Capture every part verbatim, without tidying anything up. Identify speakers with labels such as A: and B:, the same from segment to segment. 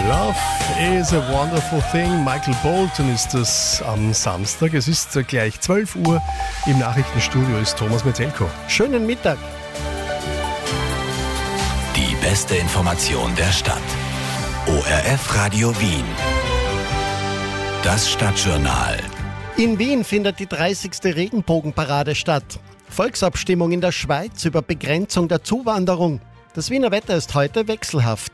A: Love is a wonderful thing. Michael Bolton ist das am Samstag. Es ist gleich zwölf Uhr. Im Nachrichtenstudio ist Thomas Metzelko.
B: Schönen Mittag.
C: Die beste Information der Stadt. O R F Radio Wien. Das Stadtjournal.
B: In Wien findet die dreißigste Regenbogenparade statt. Volksabstimmung in der Schweiz über Begrenzung der Zuwanderung. Das Wiener Wetter ist heute wechselhaft.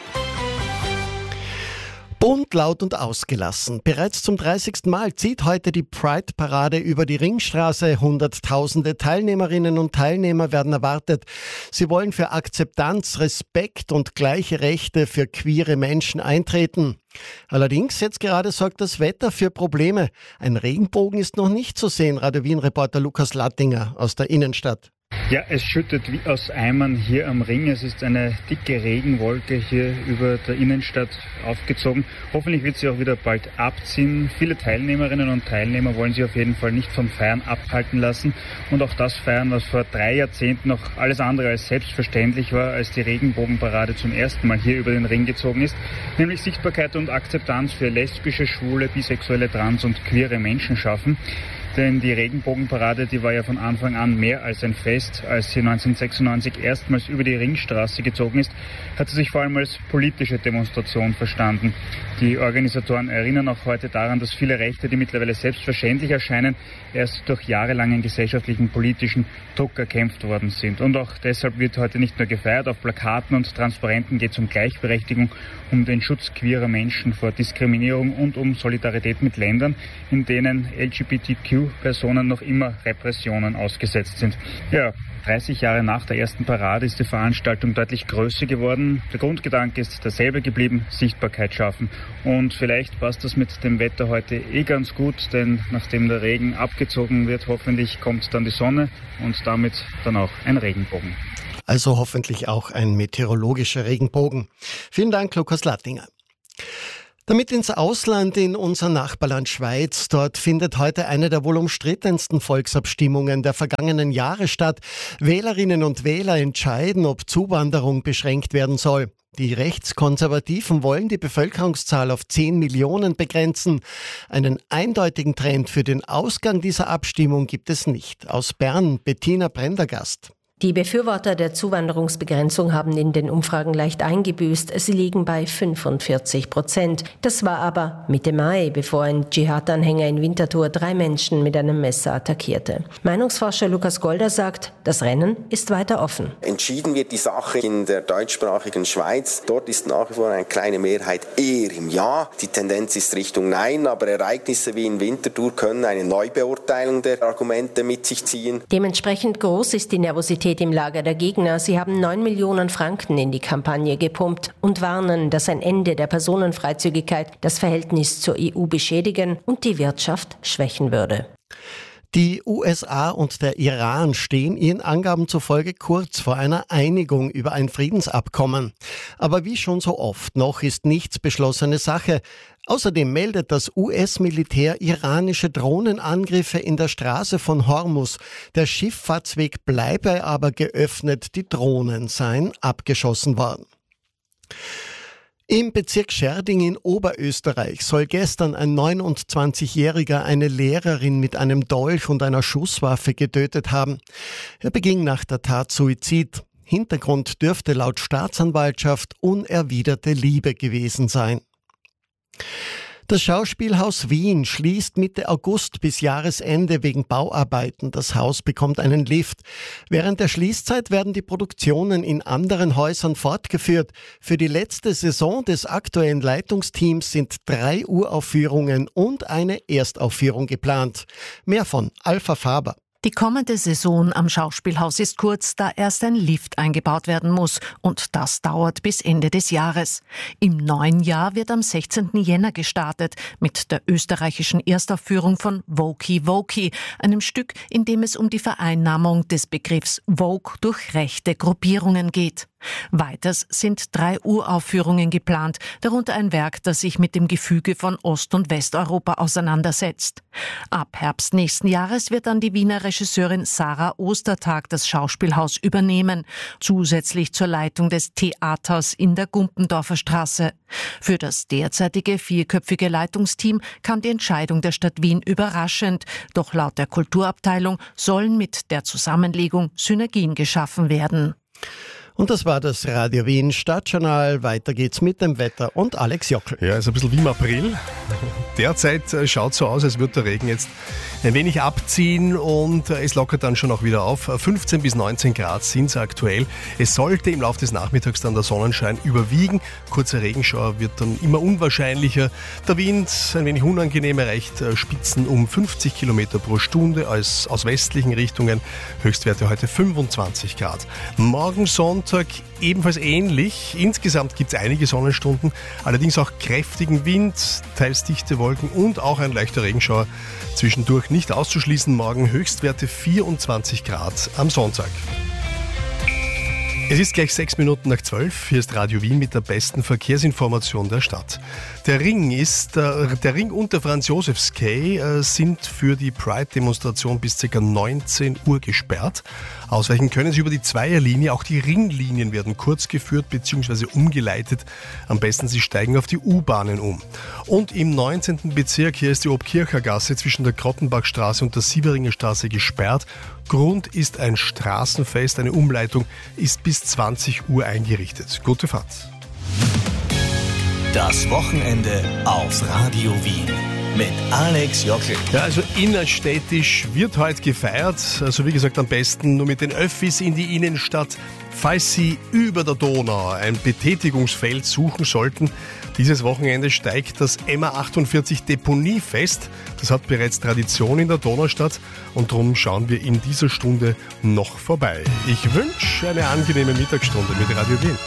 B: Bunt, laut und ausgelassen. Bereits zum dreißigsten Mal zieht heute die Pride-Parade über die Ringstraße. Hunderttausende Teilnehmerinnen und Teilnehmer werden erwartet. Sie wollen für Akzeptanz, Respekt und gleiche Rechte für queere Menschen eintreten. Allerdings, jetzt gerade sorgt das Wetter für Probleme. Ein Regenbogen ist noch nicht zu sehen, Radio Wien-Reporter Lukas Lattinger aus der Innenstadt.
D: Ja, es schüttet wie aus Eimern hier am Ring. Es ist eine dicke Regenwolke hier über der Innenstadt aufgezogen. Hoffentlich wird sie auch wieder bald abziehen. Viele Teilnehmerinnen und Teilnehmer wollen sich auf jeden Fall nicht vom Feiern abhalten lassen. Und auch das feiern, was vor drei Jahrzehnten noch alles andere als selbstverständlich war, als die Regenbogenparade zum ersten Mal hier über den Ring gezogen ist. Nämlich Sichtbarkeit und Akzeptanz für lesbische, schwule, bisexuelle, trans und queere Menschen schaffen. Denn die Regenbogenparade, die war ja von Anfang an mehr als ein Fest. Als sie neunzehnhundertsechsundneunzig erstmals über die Ringstraße gezogen ist, hat sie sich vor allem als politische Demonstration verstanden. Die Organisatoren erinnern auch heute daran, dass viele Rechte, die mittlerweile selbstverständlich erscheinen, erst durch jahrelangen gesellschaftlichen politischen Druck erkämpft worden sind. Und auch deshalb wird heute nicht nur gefeiert, auf Plakaten und Transparenten geht es um Gleichberechtigung, um den Schutz queerer Menschen vor Diskriminierung und um Solidarität mit Ländern, in denen L G B T Q-Personen noch immer Repressionen ausgesetzt sind. Ja, dreißig Jahre nach der ersten Parade ist die Veranstaltung deutlich größer geworden. Der Grundgedanke ist derselbe geblieben, Sichtbarkeit schaffen. Und vielleicht passt das mit dem Wetter heute eh ganz gut, denn nachdem der Regen abgezogen wird, hoffentlich kommt dann die Sonne und damit dann auch ein Regenbogen.
B: Also hoffentlich auch ein meteorologischer Regenbogen. Vielen Dank, Lukas Lattinger. Damit ins Ausland, in unser Nachbarland Schweiz. Dort findet heute eine der wohl umstrittensten Volksabstimmungen der vergangenen Jahre statt. Wählerinnen und Wähler entscheiden, ob Zuwanderung beschränkt werden soll. Die Rechtskonservativen wollen die Bevölkerungszahl auf zehn Millionen begrenzen. Einen eindeutigen Trend für den Ausgang dieser Abstimmung gibt es nicht. Aus Bern, Bettina Prendergast.
E: Die Befürworter der Zuwanderungsbegrenzung haben in den Umfragen leicht eingebüßt. Sie liegen bei fünfundvierzig Prozent. Das war aber Mitte Mai, bevor ein Dschihad-Anhänger in Winterthur drei Menschen mit einem Messer attackierte. Meinungsforscher Lukas Golder sagt, das Rennen ist weiter offen.
F: Entschieden wird die Sache in der deutschsprachigen Schweiz. Dort ist nach wie vor eine kleine Mehrheit eher im Ja. Die Tendenz ist Richtung Nein, aber Ereignisse wie in Winterthur können eine Neubeurteilung der Argumente mit sich ziehen.
E: Dementsprechend groß ist die Nervosität im Lager der Gegner. Sie haben neun Millionen Franken in die Kampagne gepumpt und warnen, dass ein Ende der Personenfreizügigkeit das Verhältnis zur E U beschädigen und die Wirtschaft schwächen würde.
B: Die U S A und der Iran stehen ihren Angaben zufolge kurz vor einer Einigung über ein Friedensabkommen. Aber wie schon so oft, noch ist nichts beschlossene Sache. Außerdem meldet das U S-Militär iranische Drohnenangriffe in der Straße von Hormuz. Der Schifffahrtsweg bleibe aber geöffnet, die Drohnen seien abgeschossen worden. Im Bezirk Scherding in Oberösterreich soll gestern ein neunundzwanzigjähriger eine Lehrerin mit einem Dolch und einer Schusswaffe getötet haben. Er beging nach der Tat Suizid. Hintergrund dürfte laut Staatsanwaltschaft unerwiderte Liebe gewesen sein. Das Schauspielhaus Wien schließt Mitte August bis Jahresende wegen Bauarbeiten. Das Haus bekommt einen Lift. Während der Schließzeit werden die Produktionen in anderen Häusern fortgeführt. Für die letzte Saison des aktuellen Leitungsteams sind drei Uraufführungen und eine Erstaufführung geplant. Mehr von Alpha Faber.
G: Die kommende Saison am Schauspielhaus ist kurz, da erst ein Lift eingebaut werden muss. Und das dauert bis Ende des Jahres. Im neuen Jahr wird am sechzehnten Jänner gestartet mit der österreichischen Erstaufführung von Woki Woki, einem Stück, in dem es um die Vereinnahmung des Begriffs Woke durch rechte Gruppierungen geht. Weiters sind drei Uraufführungen geplant, darunter ein Werk, das sich mit dem Gefüge von Ost- und Westeuropa auseinandersetzt. Ab Herbst nächsten Jahres wird dann die Wiener Regisseurin Sarah Ostertag das Schauspielhaus übernehmen, zusätzlich zur Leitung des Theaters in der Gumpendorfer Straße. Für das derzeitige vierköpfige Leitungsteam kam die Entscheidung der Stadt Wien überraschend, doch laut der Kulturabteilung sollen mit der Zusammenlegung Synergien geschaffen werden.
B: Und das war das Radio Wien Stadtjournal. Weiter geht's mit dem Wetter und Alex Jockel.
A: Ja, ist ein bisschen wie im April. Derzeit schaut so aus, als würde der Regen jetzt ein wenig abziehen und es lockert dann schon auch wieder auf. fünfzehn bis neunzehn Grad sind es aktuell. Es sollte im Laufe des Nachmittags dann der Sonnenschein überwiegen. Kurzer Regenschauer wird dann immer unwahrscheinlicher. Der Wind ein wenig unangenehm, erreicht Spitzen um fünfzig Kilometer pro Stunde als aus westlichen Richtungen. Höchstwerte heute fünfundzwanzig Grad. Morgen Sonntag ebenfalls ähnlich. Insgesamt gibt es einige Sonnenstunden, allerdings auch kräftigen Wind, teils dichte Wolken und auch ein leichter Regenschauer. Zwischendurch nicht auszuschließen, morgen Höchstwerte vierundzwanzig Grad am Sonntag. Es ist gleich sechs Minuten nach zwölf. Hier ist Radio Wien mit der besten Verkehrsinformation der Stadt. Der Ring ist, äh, der Ring und der Franz-Josefs-Quai äh, sind für die Pride-Demonstration bis ca. neunzehn Uhr gesperrt. Ausweichen können Sie über die Zweierlinie. Auch die Ringlinien werden kurz geführt bzw. umgeleitet. Am besten Sie steigen auf die U-Bahnen um. Und im neunzehnten Bezirk, hier ist die Obkircher Gasse zwischen der Grottenbachstraße und der Sieveringer Straße gesperrt. Grund ist ein Straßenfest. Eine Umleitung ist bis zwanzig Uhr eingerichtet. Gute Fahrt.
C: Das Wochenende auf Radio Wien mit Alex Jockel.
A: Ja, also innerstädtisch wird heute gefeiert. Also wie gesagt, am besten nur mit den Öffis in die Innenstadt. Falls Sie über der Donau ein Betätigungsfeld suchen sollten, dieses Wochenende steigt das M A achtundvierzig Deponiefest. Das hat bereits Tradition in der Donaustadt und darum schauen wir in dieser Stunde noch vorbei. Ich wünsche eine angenehme Mittagsstunde mit Radio Wien.